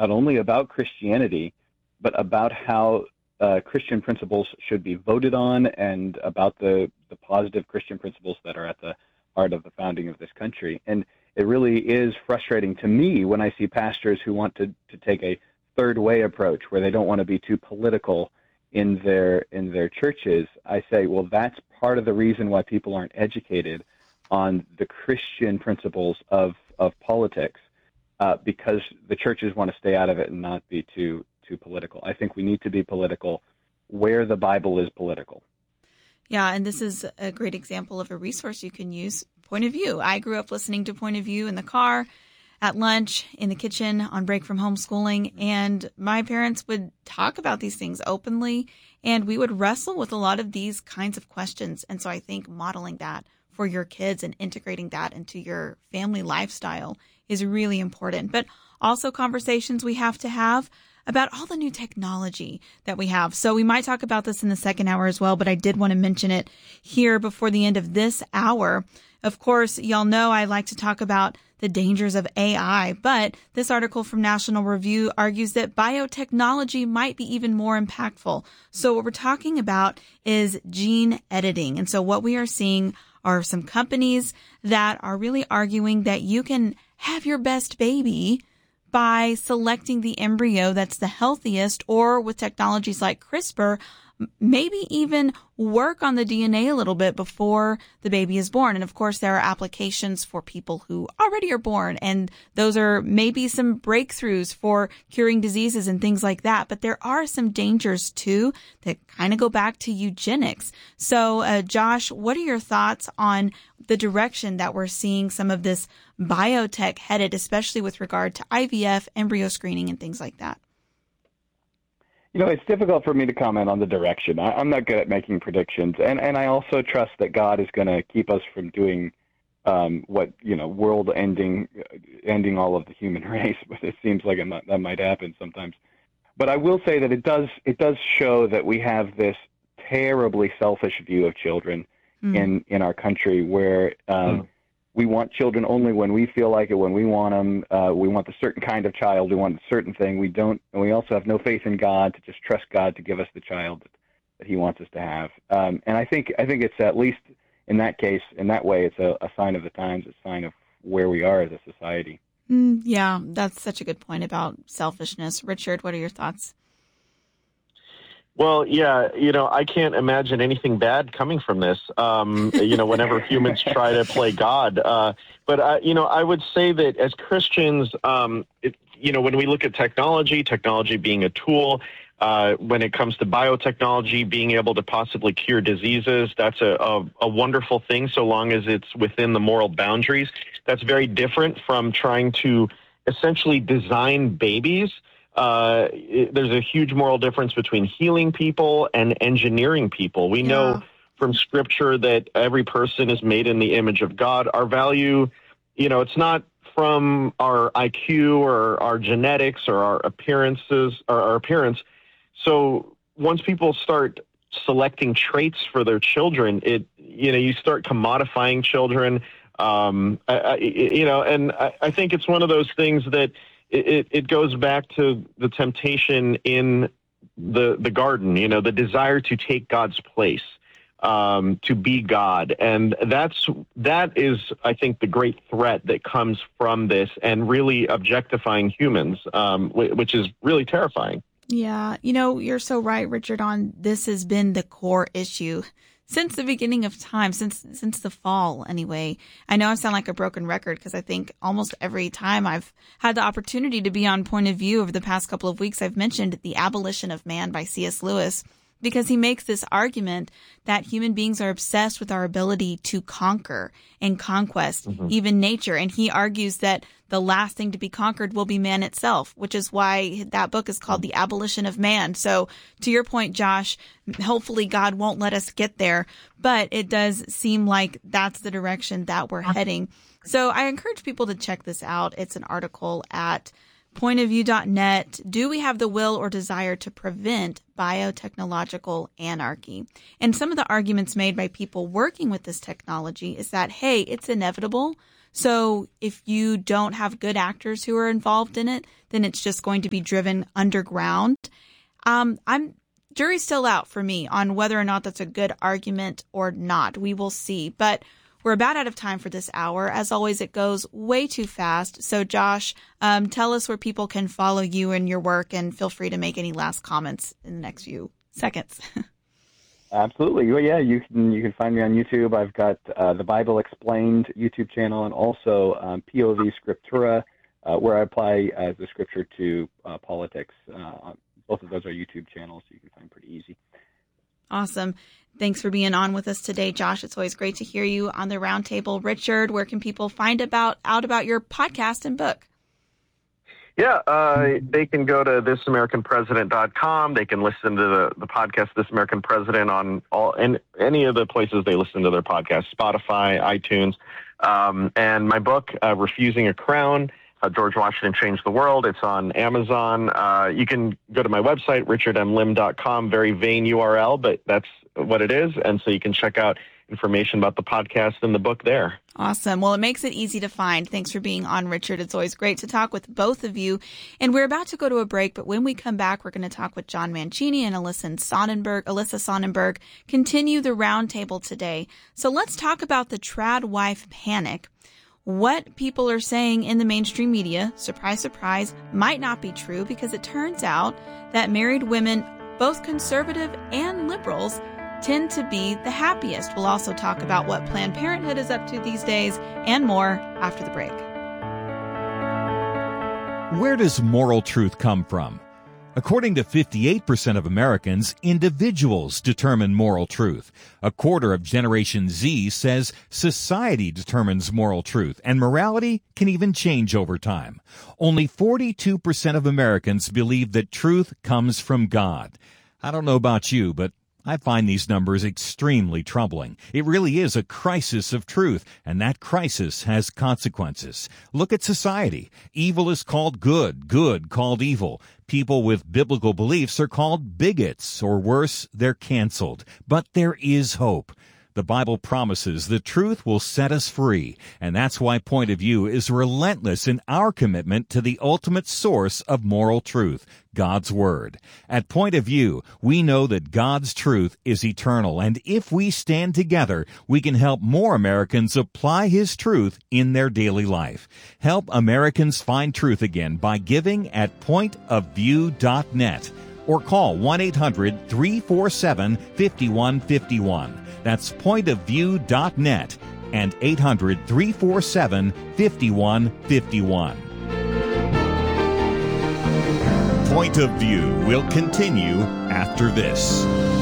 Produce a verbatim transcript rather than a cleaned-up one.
not only about Christianity, but about how uh, Christian principles should be voted on, and about the, the positive Christian principles that are at the heart of the founding of this country. And it really is frustrating to me when I see pastors who want to, to take a third way approach, where they don't want to be too political in their in their churches. I say, well, that's part of the reason why people aren't educated on the Christian principles of, of politics, uh, because the churches want to stay out of it and not be too too political. I think we need to be political where the Bible is political. Yeah, and this is a great example of a resource you can use, Point of View. I grew up listening to Point of View in the car, at lunch, in the kitchen, on break from homeschooling, and my parents would talk about these things openly, and we would wrestle with a lot of these kinds of questions. And so I think modeling that for your kids and integrating that into your family lifestyle is really important. But also conversations we have to have about all the new technology that we have. So we might talk about this in the second hour as well, but I did want to mention it here before the end of this hour. Of course, y'all know I like to talk about the dangers of A I, but this article from National Review argues that biotechnology might be even more impactful. So what we're talking about is gene editing. And so what we are seeing are some companies that are really arguing that you can have your best baby by selecting the embryo that's the healthiest, or with technologies like CRISPR, maybe even work on the D N A a little bit before the baby is born. And of course, there are applications for people who already are born, and those are maybe some breakthroughs for curing diseases and things like that. But there are some dangers too that kind of go back to eugenics. So, uh, Josh, what are your thoughts on the direction that we're seeing some of this biotech headed, especially with regard to I V F, embryo screening, and things like that? You know, it's difficult for me to comment on the direction. I, I'm not good at making predictions. And, and I also trust that God is going to keep us from doing um, what, you know, world ending, ending all of the human race. But it seems like it might, that might happen sometimes. But I will say that it does, it does show that we have this terribly selfish view of children mm. in, in our country, where um, mm. we want children only when we feel like it, when we want them. Uh, we want a certain kind of child. We want a certain thing. We don't, and we also have no faith in God to just trust God to give us the child that, that He wants us to have. Um, and I think, I think it's at least in that case, in that way, it's a, a sign of the times, a sign of where we are as a society. Mm, yeah, that's such a good point about selfishness. Richard, what are your thoughts? Well, yeah, you know, I can't imagine anything bad coming from this, um, you know, whenever humans try to play God. Uh, but, uh, you know, I would say that as Christians, um, it, you know, when we look at technology, technology being a tool, uh, when it comes to biotechnology, being able to possibly cure diseases, that's a, a, a wonderful thing so long as it's within the moral boundaries. That's very different from trying to essentially design babies. Uh, it, there's a huge moral difference between healing people and engineering people. We yeah. know from Scripture that every person is made in the image of God. Our value, you know, it's not from our I Q or our genetics or our appearances or our appearance. So once people start selecting traits for their children, it, you know, you start commodifying children, um, I, I, you know, and I, I think it's one of those things that It, it goes back to the temptation in the the garden, you know, the desire to take God's place, um, to be God. And that's that is, I think, the great threat that comes from this, and really objectifying humans, um, which is really terrifying. Yeah, you know, you're so right, Richard, on this has been the core issue since the beginning of time, since since the fall, anyway. I know I sound like a broken record because I think almost every time I've had the opportunity to be on Point of View over the past couple of weeks, I've mentioned The Abolition of Man by C S Lewis, because he makes this argument that human beings are obsessed with our ability to conquer and conquest, mm-hmm. even nature. And he argues that the last thing to be conquered will be man itself, which is why that book is called The Abolition of Man. So to your point, Josh, hopefully God won't let us get there, but it does seem like that's the direction that we're heading. So I encourage people to check this out. It's an article at point of view dot net. Do we have the will or desire to prevent biotechnological anarchy? And some of the arguments made by people working with this technology is that, hey, it's inevitable. So if you don't have good actors who are involved in it, then it's just going to be driven underground. Um, I'm jury's still out for me on whether or not that's a good argument or not. We will see. But we're about out of time for this hour. As always, it goes way too fast. So, Josh, um, tell us where people can follow you and your work, and feel free to make any last comments in the next few seconds. Absolutely. Well, yeah, you can you can find me on YouTube. I've got uh, the Bible Explained YouTube channel, and also um, P O V Scriptura, uh, where I apply uh, the scripture to uh, politics. Uh, both of those are YouTube channels, so you can find pretty easy. Awesome. Thanks for being on with us today, Josh. It's always great to hear you on the roundtable. Richard, where can people find about out about your podcast and book? Yeah, uh, they can go to this american president dot com. They can listen to the, the podcast This American President on all and any of the places they listen to their podcast, Spotify, iTunes. Um, and my book, uh, Refusing a Crown, How George Washington Changed the World. It's on Amazon. Uh, you can go to my website, richard m lim dot com. Very vain U R L, but that's what it is. And so you can check out information about the podcast and the book there. Awesome. Well, it makes it easy to find. Thanks for being on, Richard. It's always great to talk with both of you. And we're about to go to a break, but when we come back, we're going to talk with John Mancini and Alyssa Sonnenberg, Alyssa Sonnenberg, continue the roundtable today. So let's talk about the trad wife panic. What people are saying in the mainstream media, surprise, surprise, might not be true, because it turns out that married women, both conservative and liberals, tend to be the happiest. We'll also talk about what Planned Parenthood is up to these days and more after the break. Where does moral truth come from? According to fifty-eight percent of Americans, individuals determine moral truth. A quarter of Generation Z says society determines moral truth, and morality can even change over time. Only forty-two percent of Americans believe that truth comes from God. I don't know about you, but I find these numbers extremely troubling. It really is a crisis of truth, and that crisis has consequences. Look at society. Evil is called good, good called evil. People with biblical beliefs are called bigots, or worse, they're canceled. But there is hope. The Bible promises the truth will set us free, and that's why Point of View is relentless in our commitment to the ultimate source of moral truth, God's Word. At Point of View, we know that God's truth is eternal, and if we stand together, we can help more Americans apply His truth in their daily life. Help Americans find truth again by giving at point of view dot net or call one eight hundred three four seven five one five one. That's point of view dot net and eight hundred three four seven five one five one. Point of View will continue after this.